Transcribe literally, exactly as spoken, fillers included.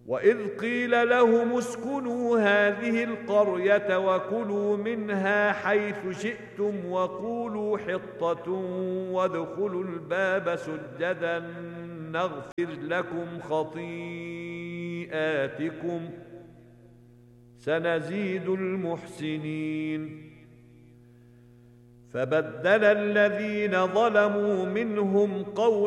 وإذ قيل لهم اسكنوا هذه القرية وكلوا منها حيث شئتم وقولوا حطة وادخلوا الباب سجدا نغفر لكم خطيئاتكم سنزيد المحسنين فبدل الذين ظلموا منهم قولا